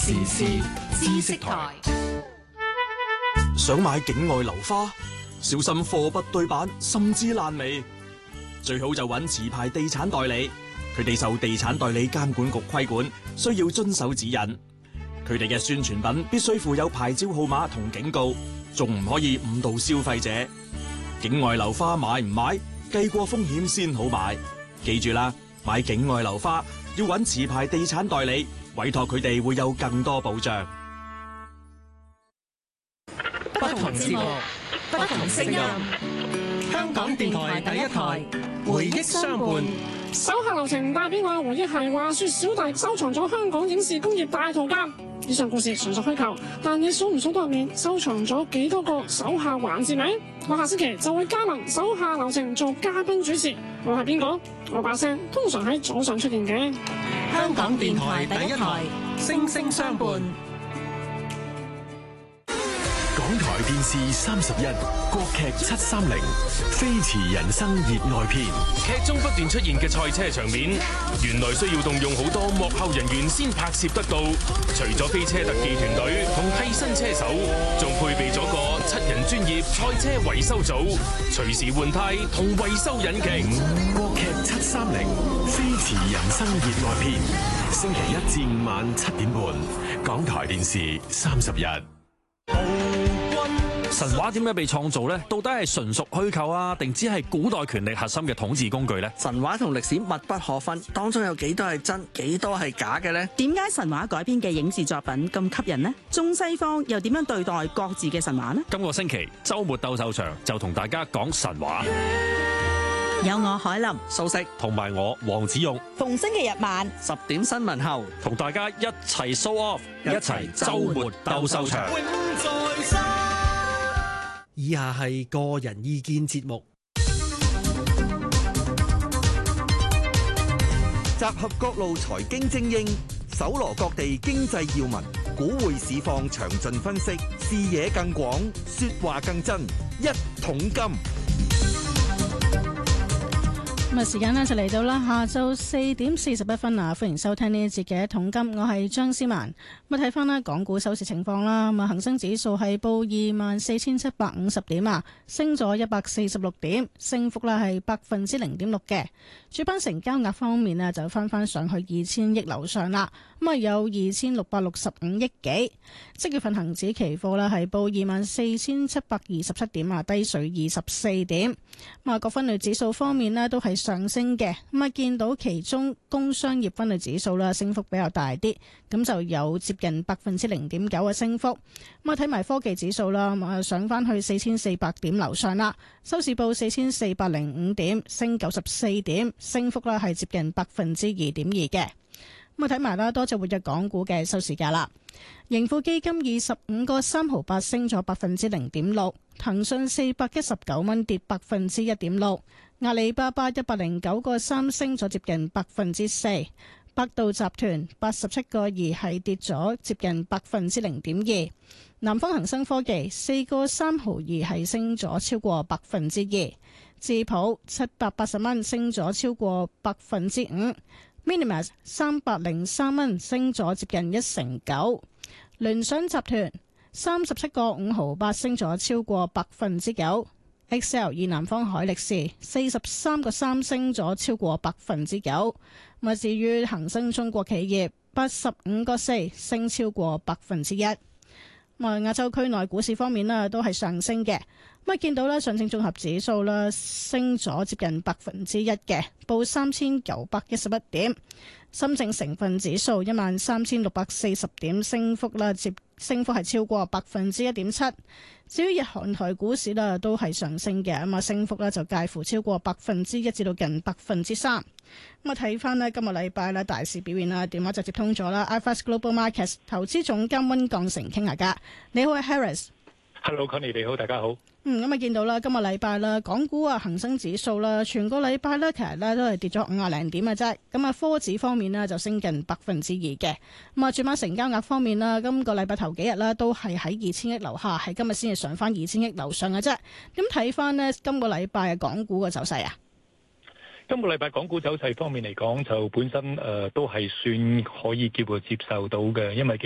時事知識台。 想買境外樓花，小心貨不對版，甚至爛尾。最好就揾持牌地產代理，佢哋受地產代理監管局規管，需要遵守指引。佢哋嘅宣傳品必須附有牌照號碼同警告，仲唔可以誤導消費者。境外樓花買唔買，計過風險先好買。記住啦，買境外樓花要揾持牌地產代理，委託佢哋會有更多保障。 不同節目，不同聲音。香港電台第一台，回憶相伴。 手下留情帶俾我嘅回憶係話說小弟收藏咗香港影視工業大圖鑑。以上故事純屬虛構，但你數唔數到入面收藏咗幾多個手下環節名？我下星期就會加盟手下留情做嘉賓主持。我係邊個？我把聲通常喺早上出現嘅。 香港電台第一台，聲聲相伴。 港台電視31國劇730飛馳人生熱愛篇。 劇中不斷出現嘅賽車場面，原來需要動用好多幕後人員先拍攝得到。除咗飛車特技團隊同替身車手，仲配備咗個7人專業賽車維修組，隨時換胎同維修引擎。 國劇730飛馳人生熱愛篇，星期1至5晚7點半，港台電視31。 神話點解被創造呢？到底係純屬虛構啊，定只係古代權力核心嘅統治工具呢？ 神話同歷史密不可分，當中有幾多係真，幾多係假嘅呢？ 點解神話改編嘅影視作品咁吸引呢？中西方又點樣對待各自嘅神話呢？ 今個星期週末鬥獸場就同大家講神話。 有我海林、 素食同埋我黃子勇， 逢星期日晚 10點新聞後， 同大家一齊 show off， 一齊週末鬥獸場。 以下係個人意見節目， 集合各路財經精英，搜羅各地經濟要聞，股匯市況詳盡分析，視野更廣，說話更真。一桶金。 咁啊，時間呢就嚟到啦，下晝4點41分啊！歡迎收聽呢一節嘅一桶金，我係張思曼。咁啊，睇翻啦，港股收市情況啦。咁啊，恒生指數係報24,750點啊，升咗146點，升幅啦係0.6%嘅。主板成交額方面啊，就翻上去2000億樓上啦。咁啊，有2665億幾。即月份恒指期貨啦係報24,727點啊，低水24點。咁啊，各分類指數方面呢都係上升嘅。咁啊，見到其中工商業分類指數啦，升幅比較大啲，咁就有接近0.9%嘅升幅。咁啊，睇埋科技指數啦，上翻去4400點樓上啦，收市報4405點，升94點，升幅啦係接近2.2%嘅。咁啊，睇埋啦，多隻活躍港股嘅收市價啦。盈富基金25個3毫8升咗0.6%，騰訊419蚊跌1.6%，阿里巴巴109個3升咗接近4%，百度集團87個2係跌咗接近0.2%，南方恒生科技4個3毫2係升咗超過2%，智普780蚊升咗超過5%，Minimas 303蚊升咗接近1.9%，聯想集團37個5毫8升咗超過9%，Excel 以南方海力士43個3升咗超過9%，咁至於恒生中國企業85個4升超過1%。亞洲區內股市方面咧都係上升嘅，咁啊見到咧上證綜合指數咧升咗接近1%嘅，報3911點。深證成分指數13640點，升幅係超過1.7%。至於日韓台股市啦，都係上升嘅，咁啊升幅咧就介乎超過1%至到近3%。咁啊睇翻咧今個禮拜咧大市表現啦，電話就接通咗啦 iFAST Global Markets 投資總監溫鋼城傾下偈。你好，係 Harris。Hello，Connie， 你好，大家好。 咁啊見到啦，今個禮拜啦，港股啊恒生指數啦，全個禮拜咧其實咧都係跌咗50零點嘅啫。咁啊科指方面呢，就升近2%嘅。咁啊主板成交額方面啦，今個禮拜頭幾日啦都係喺2000億樓下，係今日先至上翻2000億樓上嘅啫。咁睇翻呢，今個禮拜嘅港股嘅走勢啊。 今個禮拜港股走勢方面嚟講，就本身都係算可以叫做接受到嘅，因為